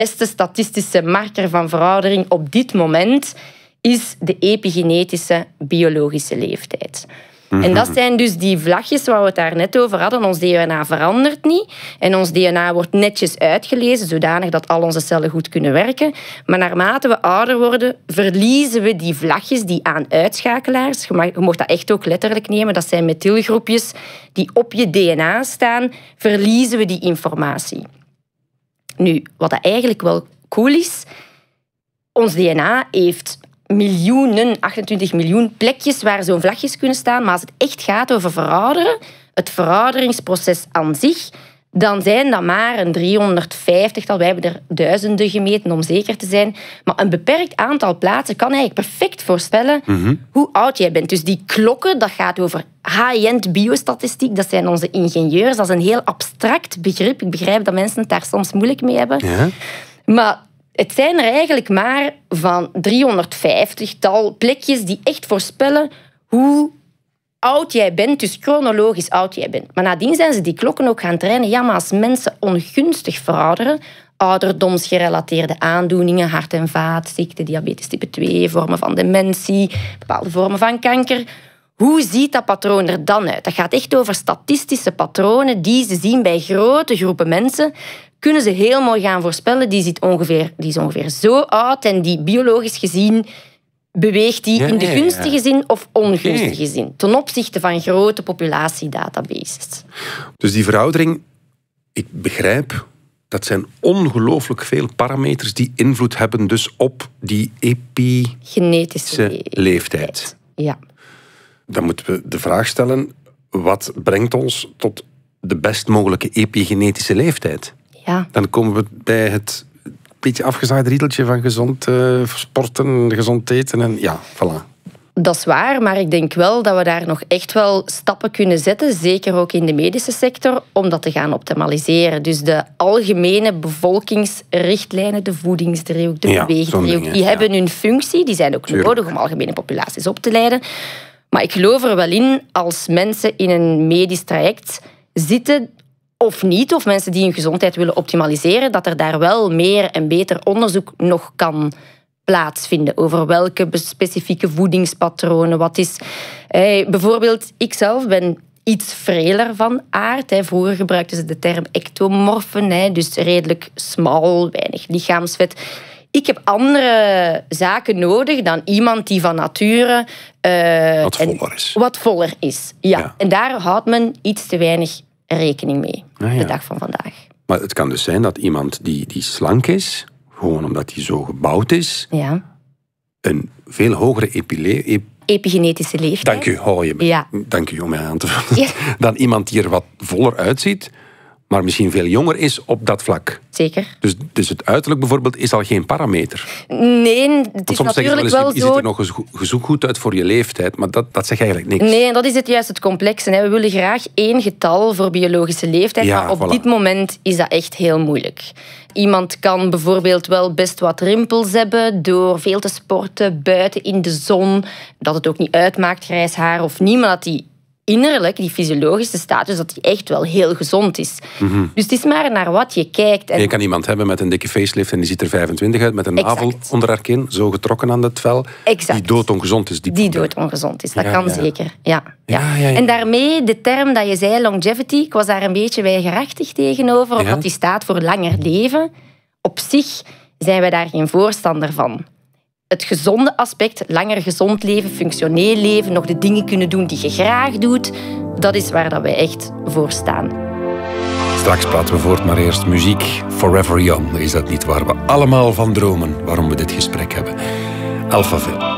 beste statistische marker van veroudering op dit moment is de epigenetische biologische leeftijd. En dat zijn dus die vlagjes waar we het daar net over hadden. Ons DNA verandert niet. En ons DNA wordt netjes uitgelezen, zodanig dat al onze cellen goed kunnen werken. Maar naarmate we ouder worden, verliezen we die vlagjes, die aan-uitschakelaars. Je mag dat echt ook letterlijk nemen. Dat zijn methylgroepjes die op je DNA staan. Verliezen we die informatie. Nu, wat dat eigenlijk wel cool is, ons DNA heeft 28 miljoen plekjes waar zo'n vlagjes kunnen staan. Maar als het echt gaat over verouderen, het verouderingsproces aan zich, dan zijn dat maar een 350-tal. Wij hebben er duizenden gemeten om zeker te zijn. Maar een beperkt aantal plaatsen kan eigenlijk perfect voorspellen hoe oud jij bent. Dus die klokken, dat gaat over high-end biostatistiek. Dat zijn onze ingenieurs. Dat is een heel abstract begrip. Ik begrijp dat mensen het daar soms moeilijk mee hebben. Ja. Maar het zijn er eigenlijk maar van 350-tal plekjes die echt voorspellen hoe oud jij bent, dus chronologisch oud jij bent. Maar nadien zijn ze die klokken ook gaan trainen. Ja, maar als mensen ongunstig verouderen, ouderdomsgerelateerde aandoeningen, hart- en vaatziekten, diabetes type 2, vormen van dementie, bepaalde vormen van kanker. Hoe ziet dat patroon er dan uit? Dat gaat echt over statistische patronen die ze zien bij grote groepen mensen. Kunnen ze heel mooi gaan voorspellen. Die is ongeveer zo oud en die biologisch gezien beweegt die in de gunstige zin of ongunstige zin. Ten opzichte van grote populatiedatabases. Dus die veroudering, ik begrijp, dat zijn ongelooflijk veel parameters die invloed hebben dus op die epigenetische leeftijd. Ja. Dan moeten we de vraag stellen, wat brengt ons tot de best mogelijke epigenetische leeftijd? Ja. Dan komen we bij het beetje afgezaaide riedeltje van gezond sporten, gezond eten en ja, voilà. Dat is waar, maar ik denk wel dat we daar nog echt wel stappen kunnen zetten, zeker ook in de medische sector, om dat te gaan optimaliseren. Dus de algemene bevolkingsrichtlijnen, de voedingsdriehoek, de beweegdriehoek, die hebben hun functie, die zijn ook nodig om algemene populaties op te leiden. Maar ik geloof er wel in, als mensen in een medisch traject zitten, of niet, of mensen die hun gezondheid willen optimaliseren, dat er daar wel meer en beter onderzoek nog kan plaatsvinden over welke specifieke voedingspatronen, wat is. Bijvoorbeeld, ikzelf ben iets vreler van aard. Vroeger gebruikten ze de term ectomorfen, dus redelijk smal, weinig lichaamsvet. Ik heb andere zaken nodig dan iemand die van nature wat voller is. Ja. En daar houdt men iets te weinig rekening mee, de dag van vandaag. Maar het kan dus zijn dat iemand die slank is, gewoon omdat hij zo gebouwd is, een veel hogere epigenetische leeftijd. Dank u om mij aan te vullen. Ja. Dan iemand die er wat voller uitziet, maar misschien veel jonger is op dat vlak. Zeker. Dus het uiterlijk bijvoorbeeld is al geen parameter. Nee, het is soms natuurlijk wel eens, je ziet er nog goed uit voor je leeftijd, maar dat zegt eigenlijk niks. Nee, en dat is juist het complexe. We willen graag 1 getal voor biologische leeftijd, maar op dit moment is dat echt heel moeilijk. Iemand kan bijvoorbeeld wel best wat rimpels hebben door veel te sporten buiten in de zon. Dat het ook niet uitmaakt, grijs haar of niet, maar dat die innerlijk, die fysiologische status, dat die echt wel heel gezond is. Dus het is maar naar wat je kijkt. En je kan iemand hebben met een dikke facelift en die ziet er 25 uit, met een navel onder haar kin, zo getrokken aan het vel, die doodongezond is. Die doodongezond is, dat kan zeker. Ja. En daarmee, de term dat je zei, longevity, ik was daar een beetje weigerachtig tegenover, omdat die staat voor langer leven. Op zich zijn wij daar geen voorstander van. Het gezonde aspect, langer gezond leven, functioneel leven, nog de dingen kunnen doen die je graag doet, dat is waar dat wij echt voor staan. Straks praten we voort, maar eerst muziek. Forever Young, is dat niet waar we allemaal van dromen, waarom we dit gesprek hebben? Alphaville.